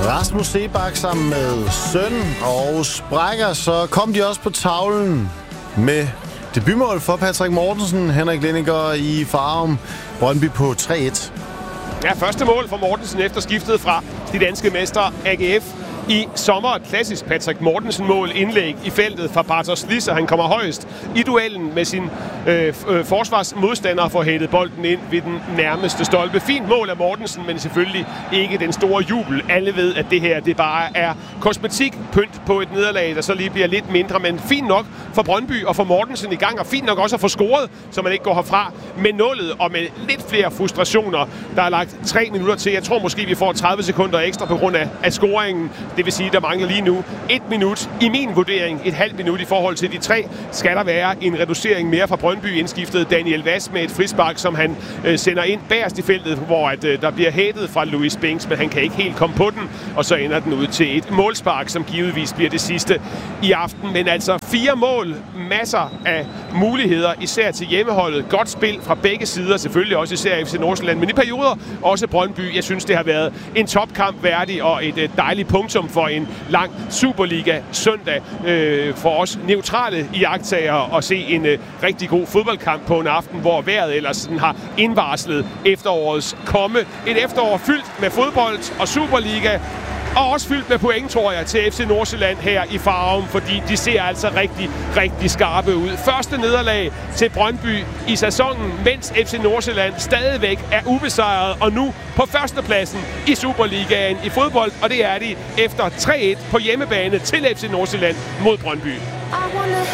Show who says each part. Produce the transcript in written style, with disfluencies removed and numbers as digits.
Speaker 1: Rasmus Seebach sammen med søn og sprækker, så kom de også på tavlen med debutmål for Patrick Mortensen. Henrik Lindinger i Farum. Brøndby på 3-1.
Speaker 2: Ja, første mål for Mortensen efter skiftet fra de danske mestre AGF i sommer. Et klassisk Patrick Mortensen-mål, indlæg i feltet fra Bartosz Lisser. Han kommer højst i duellen med sin forsvarsmodstander for hættet bolden ind ved den nærmeste stolpe. Fint mål af Mortensen, men selvfølgelig ikke den store jubel. Alle ved, at det her det bare er kosmetik, pynt på et nederlag, der så lige bliver lidt mindre, men fint nok for Brøndby og for Mortensen i gang, og fint nok også at få scoret, så man ikke går herfra med nullet og med lidt flere frustrationer. Der er lagt 3 minutter til. Jeg tror måske, vi får 30 sekunder ekstra på grund af scoringen. Det vil sige, der mangler lige nu 1 minut i min vurdering. Et halvt minut i forhold til de 3. Skal der være en reducering mere fra Brøndby? Indskiftet Daniel Vass med et frispark, som han sender ind bagerst i feltet, hvor der bliver hættet fra Louis Binks, men han kan ikke helt komme på den, og så ender den ud til et målspark, som givetvis bliver det sidste i aften. Men altså 4 mål, masser af muligheder, især til hjemmeholdet. Godt spil fra begge sider, selvfølgelig også især FC Nordsjælland, men i perioder også Brøndby. Jeg synes, det har været en topkamp værdig og et dejligt punktum for en lang Superliga søndag for os neutrale iagttagere at se en rigtig god fodboldkamp på en aften, hvor vejret ellers sådan har indvarslet efterårets komme. Et efterår fyldt med fodbold og Superliga, og også fyldt med point, tror jeg, til FC Nordsjælland her i Farum, fordi de ser altså rigtig, rigtig skarpe ud. Første nederlag til Brøndby i sæsonen, mens FC Nordsjælland stadigvæk er ubesejret, og nu på førstepladsen i Superligaen i fodbold, og det er de efter 3-1 på hjemmebane til FC Nordsjælland mod Brøndby.